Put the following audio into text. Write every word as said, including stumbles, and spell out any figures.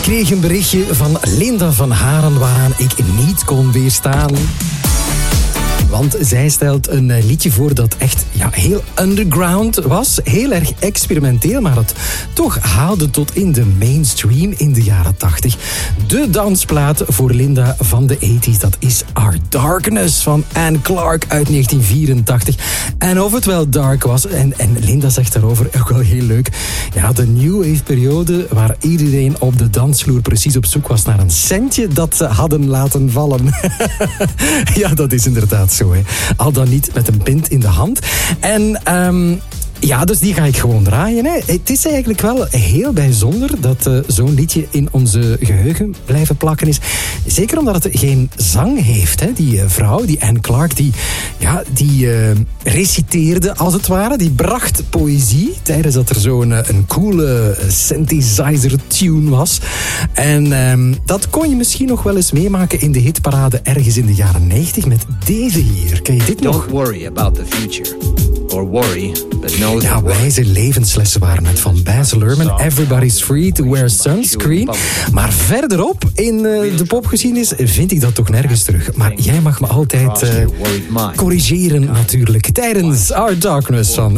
kreeg een berichtje van Linda van Haren waaraan ik niet kon weerstaan. Want zij stelt een liedje voor dat echt ja, heel underground was. Heel erg experimenteel, maar het toch haalde tot in de mainstream in de jaren tachtig. De dansplaat voor Linda van de tachtig, dat is Our Darkness van Anne Clark uit negentien vierentachtig. En of het wel dark was, en, en Linda zegt daarover ook wel heel leuk. Ja, de New Wave periode waar iedereen op de dansvloer precies op zoek was naar een centje dat ze hadden laten vallen. Ja, dat is inderdaad zo. Hè. Al dan niet met een pint in de hand. En um, ja, dus die ga ik gewoon draaien. Hè. Het is eigenlijk wel heel bijzonder dat uh, zo'n liedje in onze geheugen blijven plakken is. Zeker omdat het geen zang heeft. Hè. Die uh, vrouw, die Anne Clark, die, ja, die uh, reciteerde als het ware. Die bracht poëzie tijdens dat er zo'n uh, een coole uh, synthesizer tune was. En um, dat kon je misschien nog wel eens meemaken in de hitparade ergens in de jaren negentig met deze hier. Ken je dit nog? Don't worry about the future. Or worry, but know Ja, wijze levenslessen waren het van Baz Luhrmann. Everybody's free to wear sunscreen. Maar verderop in uh, de popgeschiedenis vind ik dat toch nergens terug. Maar jij mag me altijd uh, corrigeren natuurlijk. Tijdens Our Darkness van